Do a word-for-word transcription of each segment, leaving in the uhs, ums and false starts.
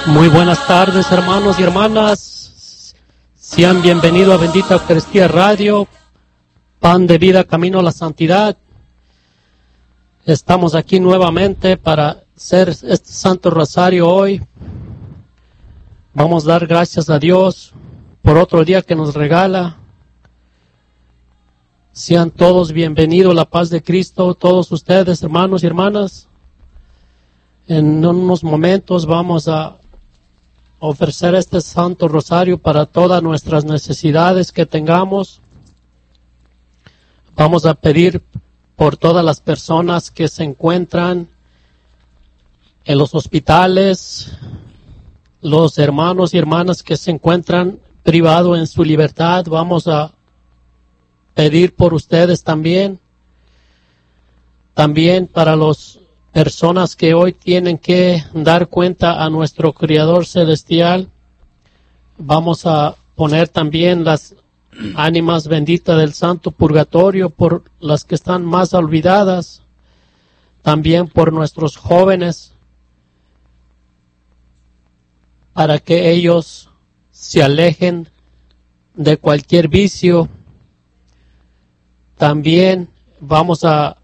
Muy buenas tardes, hermanos y hermanas. Sean bienvenidos a Bendita Eucaristía Radio, Pan de Vida, Camino a la Santidad. Estamos aquí nuevamente para hacer este Santo Rosario hoy. Vamos a dar gracias a Dios por otro día que nos regala. Sean todos bienvenidos, la paz de Cristo, todos ustedes, hermanos y hermanas. En unos momentos vamos a ofrecer este Santo Rosario para todas nuestras necesidades que tengamos. Vamos a pedir por todas las personas que se encuentran en los hospitales, los hermanos y hermanas que se encuentran privados en su libertad. Vamos a pedir por ustedes también. También para las personas que hoy tienen que dar cuenta a nuestro Criador Celestial. Vamos a poner también las ánimas benditas del Santo Purgatorio por las que están más olvidadas. También por nuestros jóvenes, para que ellos se alejen de cualquier vicio. También vamos a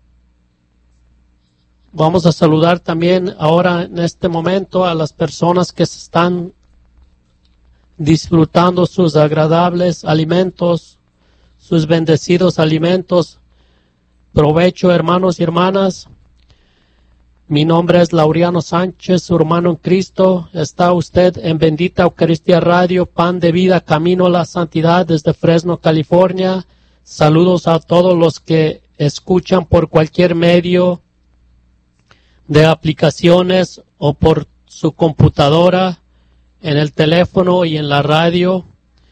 Vamos a saludar también ahora en este momento a las personas que están disfrutando sus agradables alimentos, sus bendecidos alimentos. Provecho, hermanos y hermanas. Mi nombre es Laureano Sánchez, su hermano en Cristo. Está usted en Bendita Eucaristía Radio, Pan de Vida, Camino a la Santidad, desde Fresno, California. Saludos a todos los que escuchan por cualquier medio de aplicaciones o por su computadora, en el teléfono y en la radio.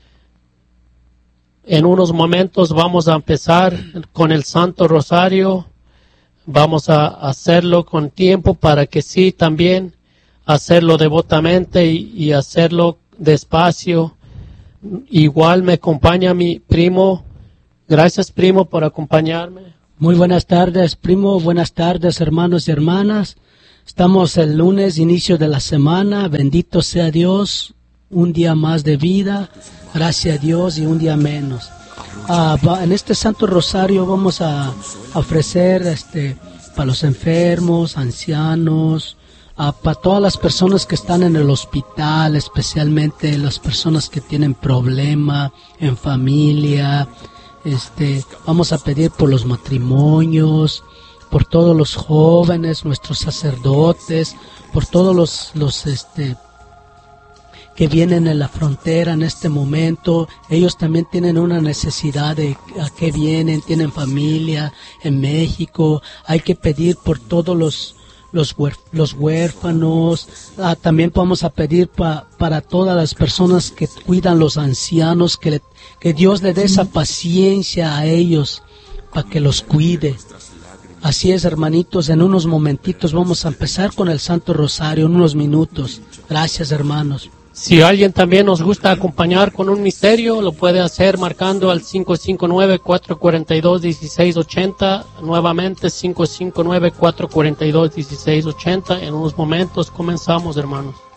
En unos momentos vamos a empezar con el Santo Rosario. Vamos a hacerlo con tiempo para que sí también hacerlo devotamente y, y hacerlo despacio. Igual me acompaña mi primo. Gracias, primo, por acompañarme. Muy buenas tardes, primo. Buenas tardes, hermanos y hermanas. Estamos el lunes, inicio de la semana. Bendito sea Dios. Un día más de vida. Gracias a Dios y un día menos. Ah, va, en este Santo Rosario vamos a ofrecer este, para los enfermos, ancianos, ah, para todas las personas que están en el hospital, especialmente las personas que tienen problema en familia. Este, vamos a pedir por los matrimonios, por todos los jóvenes, nuestros sacerdotes, por todos los, los este, que vienen en la frontera en este momento. Ellos también tienen una necesidad de a qué vienen, tienen familia en México. Hay que pedir por todos los los, huérf los huérfanos. Ah, también vamos a pedir pa para todas las personas que cuidan los ancianos, que, le, que Dios le dé esa paciencia a ellos para que los cuide. Así es, hermanitos, en unos momentitos vamos a empezar con el Santo Rosario, en unos minutos. Gracias, hermanos. Si alguien también nos gusta acompañar con un misterio, lo puede hacer marcando al cinco cinco nueve, cuatro cuatro dos, uno seis ocho cero. Nuevamente cinco cinco nueve, cuatro cuatro dos, uno seis ocho cero. En unos momentos comenzamos, hermanos.